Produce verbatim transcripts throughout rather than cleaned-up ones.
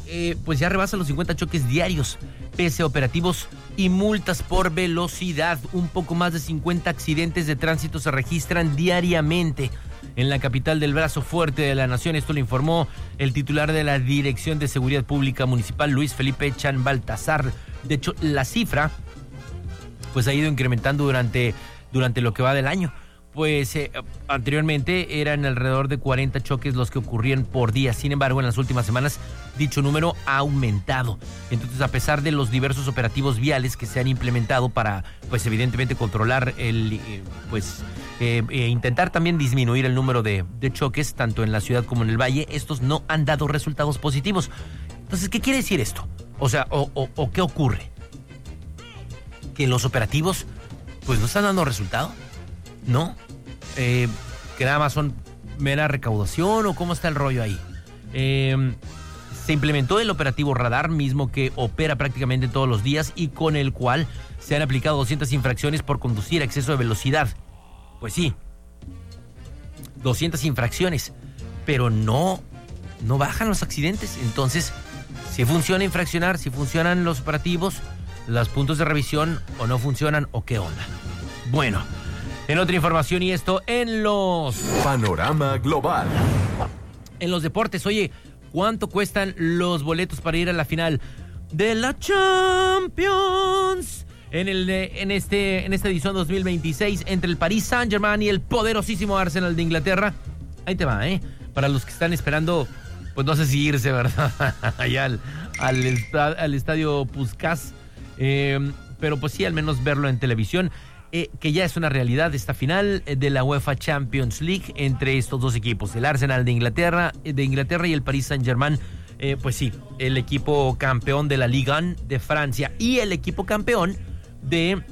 eh, pues ya rebasa los cincuenta choques diarios, pese a operativos y multas por velocidad. Un poco más de cincuenta accidentes de tránsito se registran diariamente en la capital del brazo fuerte de la nación. Esto lo informó el titular de la Dirección de Seguridad Pública Municipal, Luis Felipe Chan Baltasar. De hecho, la cifra pues ha ido incrementando durante, durante lo que va del año. Pues eh, anteriormente eran alrededor de cuarenta choques los que ocurrían por día. Sin embargo, en las últimas semanas dicho número ha aumentado. Entonces, a pesar de los diversos operativos viales que se han implementado para, pues evidentemente, controlar el, eh, pues, eh, eh, intentar también disminuir el número de, de choques, tanto en la ciudad como en el valle, estos no han dado resultados positivos. Entonces, ¿qué quiere decir esto? O sea, o, o, o ¿qué ocurre? Que los operativos, pues, no están dando resultado. ¿No? Eh, que nada más son mera recaudación, o cómo está el rollo ahí. Eh, se implementó el operativo Radar, mismo que opera prácticamente todos los días y con el cual se han aplicado doscientas infracciones por conducir a exceso de velocidad. Pues sí, doscientas infracciones, pero no, no bajan los accidentes. Entonces, si funciona infraccionar, si funcionan los operativos, los puntos de revisión, o no funcionan, o qué onda. Bueno, en otra información, y esto en los... Panorama Global. En los deportes, oye, ¿cuánto cuestan los boletos para ir a la final de la Champions? En, el, en, este, en esta edición dos mil veintiséis, entre el Paris Saint-Germain y el poderosísimo Arsenal de Inglaterra. Ahí te va, ¿eh? Para los que están esperando, pues no sé si irse, ¿verdad? Allá al, al, esta, al estadio Puskás. Eh, pero pues sí, al menos verlo en televisión. Eh, que ya es una realidad esta final de la UEFA Champions League entre estos dos equipos, el Arsenal de Inglaterra, de Inglaterra y el Paris Saint-Germain. Eh, pues sí, el equipo campeón de la Ligue uno de Francia y el equipo campeón de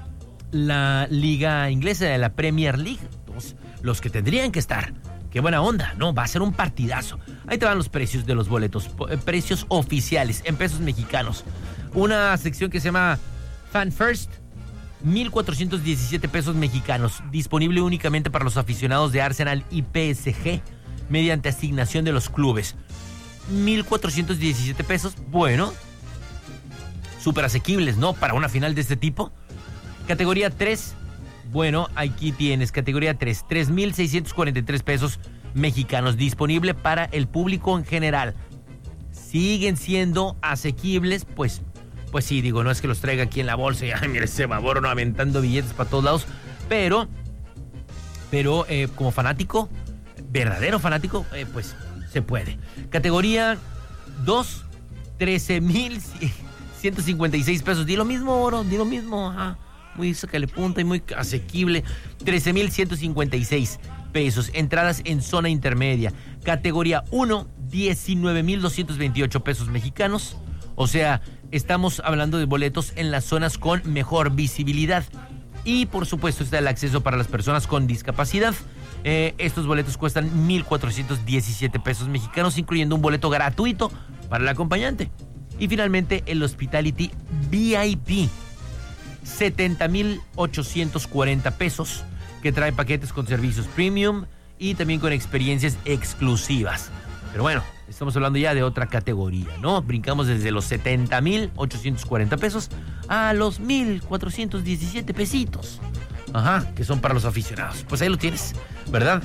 la Liga Inglesa, de la Premier League. Dos, los que tendrían que estar. Qué buena onda, ¿no? Va a ser un partidazo. Ahí te van los precios de los boletos, precios oficiales en pesos mexicanos. Una sección que se llama Fan First, mil cuatrocientos diecisiete pesos mexicanos, disponible únicamente para los aficionados de Arsenal y P S G, mediante asignación de los clubes. mil cuatrocientos diecisiete pesos, bueno, súper asequibles, ¿no? Para una final de este tipo. Categoría tres, bueno, aquí tienes, categoría tres, tres mil seiscientos cuarenta y tres pesos mexicanos, disponible para el público en general. Siguen siendo asequibles, pues... Pues sí, digo, no es que los traiga aquí en la bolsa y, ay, mire ese baboro, no, aventando billetes para todos lados, pero, pero eh, como fanático, verdadero fanático, eh, pues se puede. Categoría dos, trece mil ciento cincuenta y seis pesos, di lo mismo, oro, di lo mismo, ajá, muy sácale punta y muy asequible, trece mil ciento cincuenta y seis pesos, entradas en zona intermedia. Categoría uno, diecinueve mil doscientos veintiocho pesos mexicanos, o sea, estamos hablando de boletos en las zonas con mejor visibilidad. Y por supuesto está el acceso para las personas con discapacidad. Eh, estos boletos cuestan mil cuatrocientos diecisiete pesos mexicanos, incluyendo un boleto gratuito para el acompañante. Y finalmente el Hospitality V I P, setenta mil ochocientos cuarenta pesos, que trae paquetes con servicios premium y también con experiencias exclusivas. Pero bueno, estamos hablando ya de otra categoría, ¿no? Brincamos desde los setenta mil ochocientos cuarenta pesos a los mil cuatrocientos diecisiete pesitos. Ajá, que son para los aficionados. Pues ahí lo tienes, ¿verdad?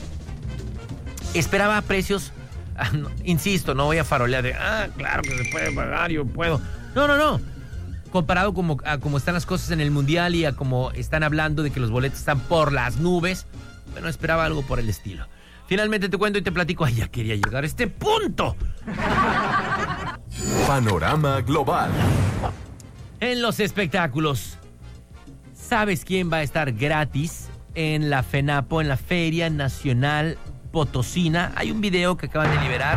Esperaba precios, ah, no, insisto, no voy a farolear de, ah, claro que se puede pagar, yo puedo. No, no, no. Comparado como, a cómo están las cosas en el Mundial y a cómo están hablando de que los boletos están por las nubes, bueno, esperaba algo por el estilo. Finalmente te cuento y te platico. Ay, ya quería llegar a este punto. Panorama Global. En los espectáculos, ¿sabes quién va a estar gratis en la FENAPO, en la Feria Nacional Potosina? Hay un video que acaban de liberar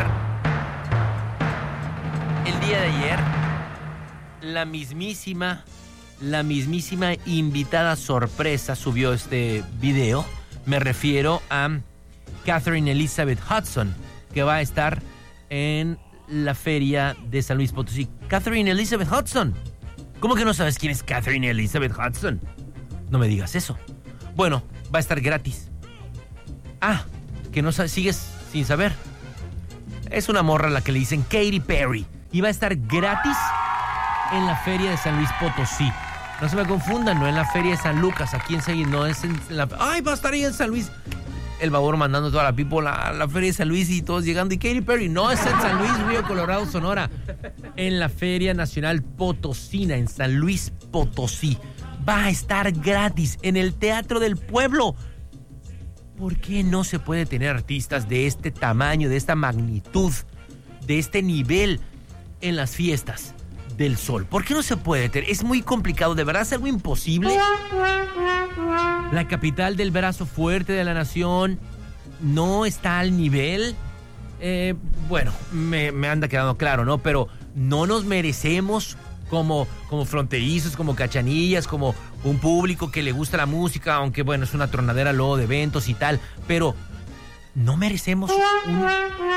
el día de ayer. La mismísima, la mismísima invitada sorpresa subió este video. Me refiero a Catherine Elizabeth Hudson, que va a estar en la feria de San Luis Potosí. Catherine Elizabeth Hudson. ¿Cómo que no sabes quién es Catherine Elizabeth Hudson? No me digas eso. Bueno, va a estar gratis. Ah, que no sabes, sigues sin saber. Es una morra a la que le dicen Katy Perry. y va a estar gratis en la Feria de San Luis Potosí. No se me confundan, no en la Feria de San Lucas, aquí en Seguin, no es en la... ¡Ay, va a estar ahí en San Luis! El babor mandando toda la people a la Feria de San Luis y todos llegando. Y Katy Perry, no, es en San Luis, Río Colorado, Sonora. En la Feria Nacional Potosina, en San Luis Potosí. Va a estar gratis en el Teatro del Pueblo. ¿Por qué no se puede tener artistas de este tamaño, de esta magnitud, de este nivel en las fiestas del sol? ¿Por qué no se puede tener? Es muy complicado, de verdad es algo imposible. La capital del brazo fuerte de la nación no está al nivel. Eh, bueno, me, me anda quedando claro, ¿no? Pero no nos merecemos como, como fronterizos, como cachanillas, como un público que le gusta la música, aunque bueno, es una tronadera luego de eventos y tal, pero no merecemos un,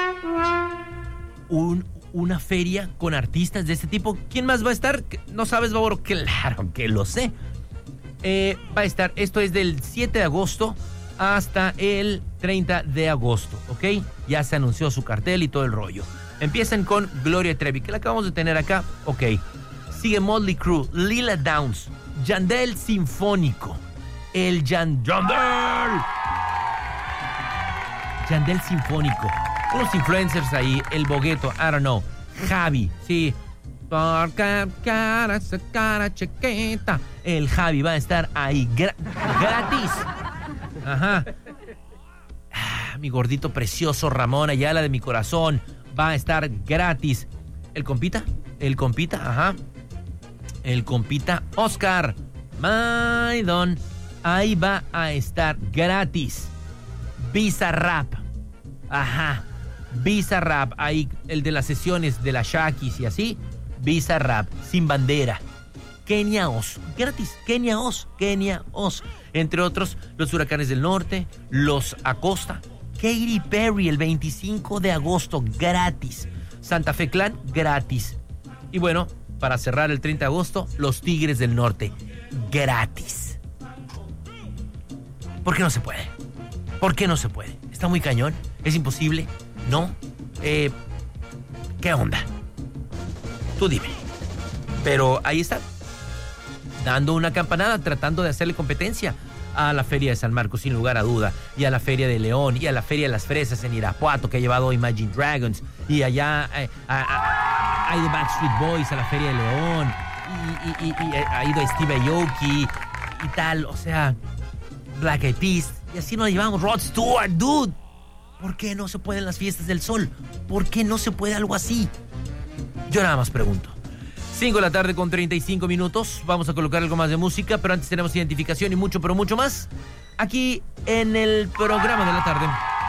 un, una feria con artistas de este tipo. ¿Quién más va a estar? ¿No sabes, Baboro? Claro que lo sé. Eh, va a estar, esto es del siete de agosto hasta el treinta de agosto, ¿ok? Ya se anunció su cartel y todo el rollo. Empiezan con Gloria Trevi, que la acabamos de tener acá, ok. Sigue Motley Crue, Lila Downs, Yandel Sinfónico, el Yan... ¡Yandel! Yandel Sinfónico, unos influencers ahí, el Bogueto, I don't know, Javi, sí. Porque cara, esa cara chiquita. El Javi va a estar ahí gra- gratis. Ajá. Ah, mi gordito precioso Ramón Ayala de mi corazón va a estar gratis. El compita, el compita, ajá. El compita Oscar Maidon, ahí va a estar gratis. Visa Rap, ajá. Visa Rap, ahí el de las sesiones de las Shakis y así. Visa Rap, sin bandera. Kenia Os, gratis, Kenia Os, Kenia Os. Entre otros, los Huracanes del Norte, los Acosta, Katy Perry el veinticinco de agosto, gratis. Santa Fe Clan, gratis. Y bueno, para cerrar el treinta de agosto, los Tigres del Norte, gratis. ¿Por qué no se puede? ¿Por qué no se puede? ¿Está muy cañón? ¿Es imposible? ¿No? Eh, ¿Qué onda? Tú dime. Pero ahí está, dando una campanada, tratando de hacerle competencia a la Feria de San Marcos, sin lugar a duda, y a la Feria de León, y a la Feria de las Fresas en Irapuato, que ha llevado Imagine Dragons, y allá eh, a, a, ha ido Backstreet Boys a la Feria de León, y, y, y, y ha ido Steve Aoki, y tal, o sea, Black Eyed Peas, y así nos llevamos. Rod Stewart, dude. ¿Por qué no se pueden las fiestas del sol? ¿Por qué no se puede algo así? Yo nada más pregunto. cinco de la tarde con treinta y cinco minutos. Vamos a colocar algo más de música, pero antes tenemos identificación y mucho, pero mucho más aquí en el programa de la tarde.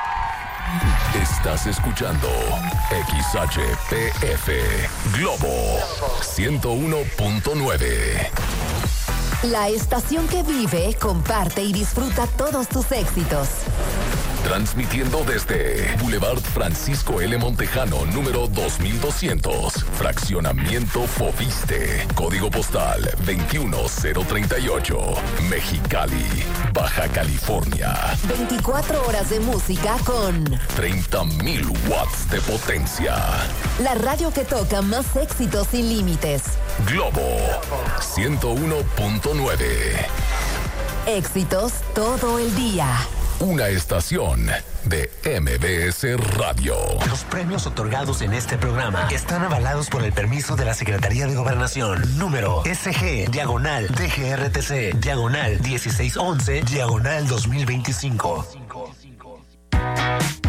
Estás escuchando X H P F Globo ciento uno punto nueve. La estación que vive, comparte y disfruta todos tus éxitos. Transmitiendo desde Boulevard Francisco L. Montejano, número dos mil doscientos. Fraccionamiento Fobiste. Código postal veintiuno cero treinta y ocho. Mexicali, Baja California. veinticuatro horas de música con treinta mil watts de potencia. la radio que toca más éxitos sin límites. Globo ciento uno punto nueve. Éxitos todo el día. Una estación de M B S Radio. Los premios otorgados en este programa están avalados por el permiso de la Secretaría de Gobernación. Número S G, diagonal, D G R T C, diagonal, dieciséis once, diagonal dos mil veinticinco.